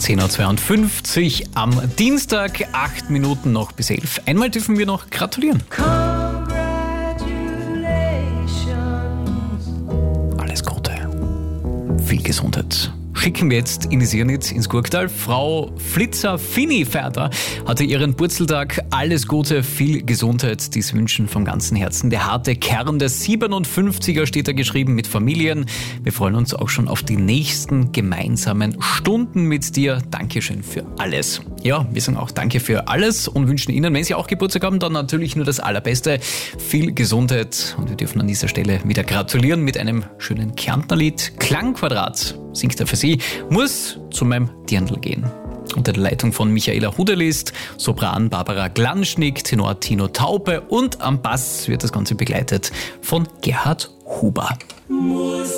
10.52 Uhr am Dienstag, 8 Minuten noch bis 11. Einmal dürfen wir noch gratulieren. Alles Gute. Viel Gesundheit. Schicken wir jetzt in die Siernitz ins Gurktal. Frau Flitzer-Fini Ferder hatte ihren Purzeltag. Alles Gute, viel Gesundheit. Dies wünschen vom ganzen Herzen. Der harte Kern der 57er steht da geschrieben mit Familien. Wir freuen uns auch schon auf die nächsten gemeinsamen Stunden mit dir. Dankeschön für alles. Ja, wir sagen auch Danke für alles und wünschen Ihnen, wenn Sie auch Geburtstag haben, dann natürlich nur das Allerbeste. Viel Gesundheit und wir dürfen an dieser Stelle wieder gratulieren mit einem schönen Kärntnerlied. Klangquadrat singt er für Sie. Muss zu meinem Dirndl gehen. Unter der Leitung von Michaela Hudelist, Sopran Barbara Glanschnick, Tenor Tino Taube und am Bass wird das Ganze begleitet von Gerhard Huber.